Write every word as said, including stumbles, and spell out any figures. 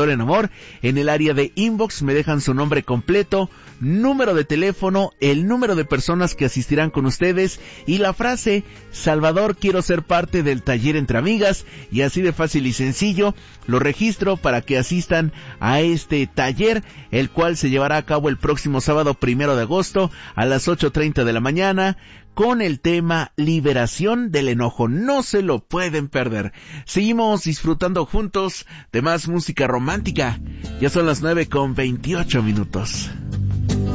Salvador en Amor. En el área de inbox me dejan su nombre completo, número de teléfono, el número de personas que asistirán con ustedes y la frase: Salvador, quiero ser parte del taller Entre Amigas, y así de fácil y sencillo lo registro para que asistan a este taller, el cual se llevará a cabo el próximo sábado primero de agosto a las ocho treinta de la mañana, con el tema Liberación del Enojo. No se lo pueden perder. Seguimos disfrutando juntos de más música romántica. Ya son las nueve con veintiocho minutos.